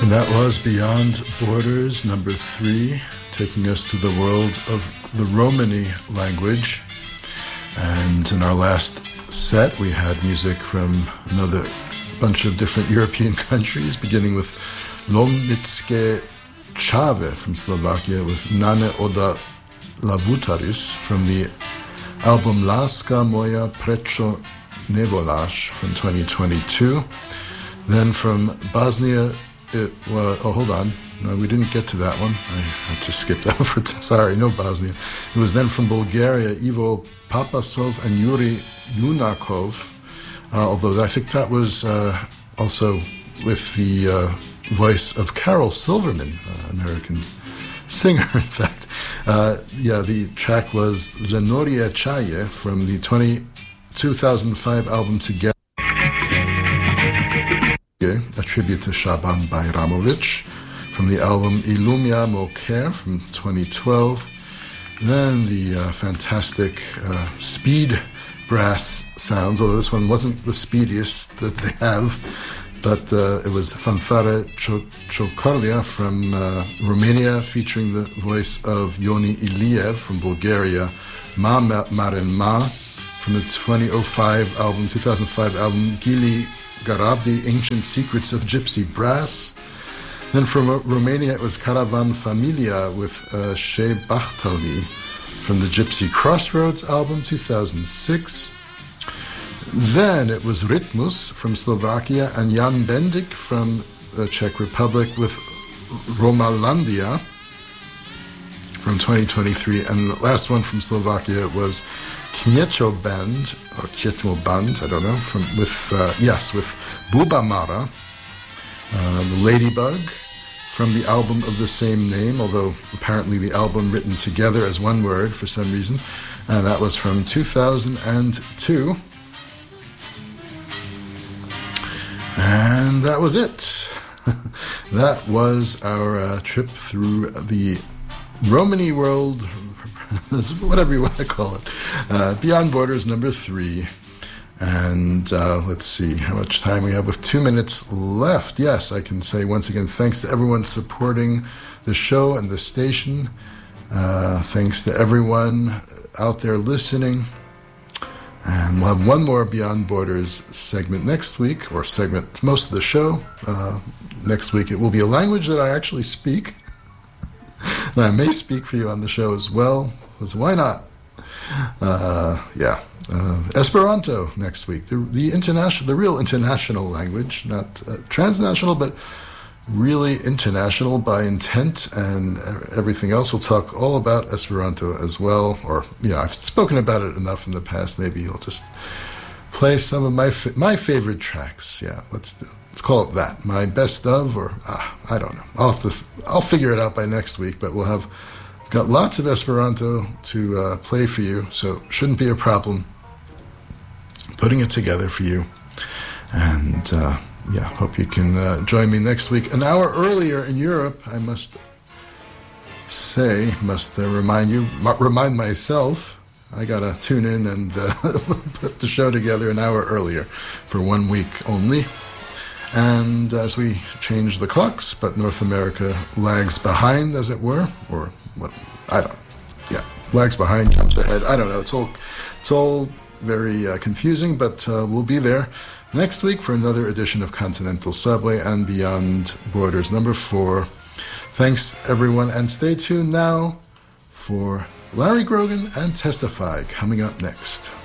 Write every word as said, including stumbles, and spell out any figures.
And that was Beyond Borders, number three, taking us to the world of the Romani language. And in our last set, we had music from another bunch of different European countries, beginning with Lomnicke Chave from Slovakia, with Nane Oda Lavutaris from the album Láska moja prečo nevoláš from twenty twenty-two. Then from Bosnia, it was, oh, hold on. No, we didn't get to that one. I had to skip that for, t- sorry, no Bosnia. It was then from Bulgaria, Ivo Papasov and Yuri Yunakov, uh, although I think that was uh, also with the uh, voice of Carol Silverman, uh, American singer, in fact. Uh, yeah, the track was Lenoria Chaye from the twenty, two thousand five album Together, a tribute to Shaban Bayramovic, from the album Ilumia Moker from twenty twelve. Then the uh, fantastic uh, speed brass sounds, although this one wasn't the speediest that they have, but uh, it was Fanfare Chocorlia from uh, Romania, featuring the voice of Yoni Iliev from Bulgaria, Ma Maren Ma from the twenty oh five album, two thousand five album Gili Garabdi, Ancient Secrets of Gypsy Brass. Then from Romania, it was Caravan Familia with uh, Shea Bachtali from the Gypsy Crossroads album, two thousand six. Then it was Rytmus from Slovakia and Jan Bendik from the Czech Republic with Romalandia from twenty twenty-three. And the last one from Slovakia was Kniecho Band, or Knietmo Band, I don't know, from with, uh, yes, with Buba Mara, uh, the Ladybug, from the album of the same name, although apparently the album written together as one word for some reason, and that was from two thousand two. And that was it. That was our uh, trip through the Romani world, whatever you want to call it. Uh, Beyond Borders number three. And uh, let's see how much time we have with two minutes left. Yes, I can say once again, thanks to everyone supporting the show and the station. Uh, thanks to everyone out there listening. And we'll have one more Beyond Borders segment next week, or segment most of the show. Uh, next week it will be a language that I actually speak. And I may speak for you on the show as well, because why not? Uh, yeah. Uh, Esperanto next week, the, the international, the real international language, not uh, transnational, but really international by intent and everything else. We'll talk all about Esperanto as well, or you know, I've spoken about it enough in the past. Maybe I'll just play some of my fa- my favorite tracks. Yeah, let's let's call it that. My best of, or ah, I don't know. I'll have to I'll figure it out by next week. But we'll have got lots of Esperanto to uh, play for you, so shouldn't be a problem putting it together for you. And uh, yeah, hope you can uh, join me next week. An hour earlier in Europe, I must say, must uh, remind you, m- remind myself, I got to tune in and uh, put the show together an hour earlier for one week only. And as we change the clocks, but North America lags behind, as it were, or what, I don't, yeah, lags behind, jumps ahead, I don't know, it's all, it's all very uh, confusing, but uh, we'll be there next week for another edition of Continental Subway and Beyond Borders number four. Thanks, everyone, and stay tuned now for Larry Grogan and Testify coming up next.